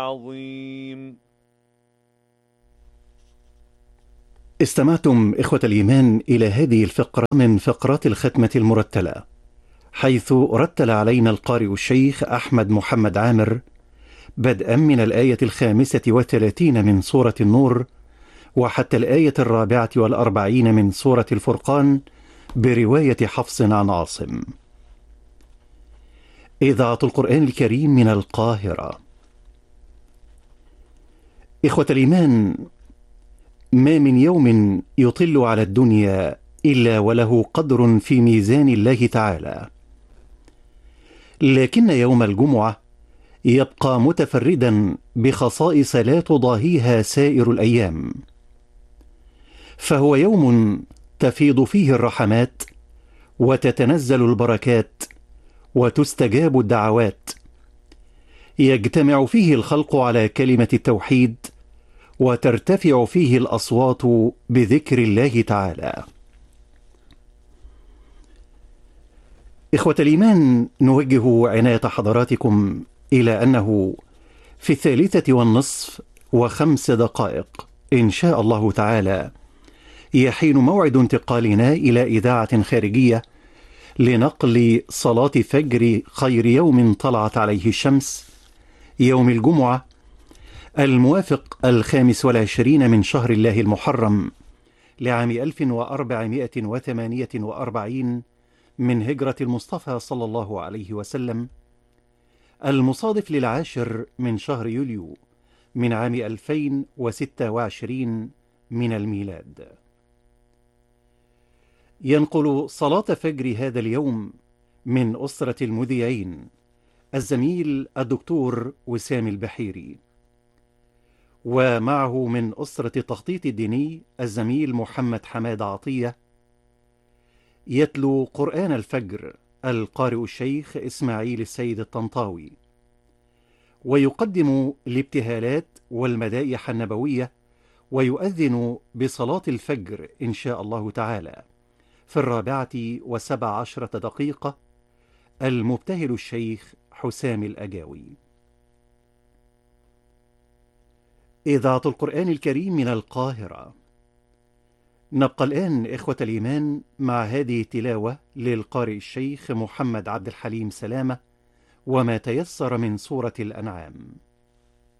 عظيم. استمعتم إخوة الإيمان إلى هذه الفقرة من فقرات الختمة المرتلة، حيث رتل علينا القارئ الشيخ أحمد محمد عامر بدءا من الآية 35 من سورة النور وحتى الآية 44 من سورة الفرقان برواية حفص عن عاصم. إذاعة القرآن الكريم من القاهرة. إخوة الإيمان، ما من يوم يطل على الدنيا إلا وله قدر في ميزان الله تعالى، لكن يوم الجمعة يبقى متفردا بخصائص لا تضاهيها سائر الأيام، فهو يوم تفيض فيه الرحمات وتتنزل البركات وتستجاب الدعوات، يجتمع فيه الخلق على كلمة التوحيد وترتفع فيه الأصوات بذكر الله تعالى. إخوة الإيمان، نوجه عناية حضراتكم إلى أنه في 3:05 إن شاء الله تعالى يحين موعد انتقالنا إلى إذاعة خارجية لنقل صلاة فجر خير يوم طلعت عليه الشمس يوم الجمعة الموافق 25 من شهر الله المحرم لعام 1448 من هجرة المصطفى صلى الله عليه وسلم، المصادف للعاشر من شهر يوليو من عام 2026 من الميلاد. ينقل صلاة فجر هذا اليوم من أسرة المذيعين الزميل الدكتور وسام البحيري، ومعه من أسرة التخطيط الديني الزميل محمد حماد عطية. يتلو قرآن الفجر القارئ الشيخ إسماعيل السيد الطنطاوي، ويقدم الابتهالات والمدائح النبوية، ويؤذن بصلاة الفجر إن شاء الله تعالى في 4:17 المبتهل الشيخ حسام الأجاوي. إذاعة القرآن الكريم من القاهرة. نبقى الآن إخوة الإيمان مع هذه التلاوة للقارئ الشيخ محمد عبد الحليم سلامة وما تيسر من سورة الأنعام.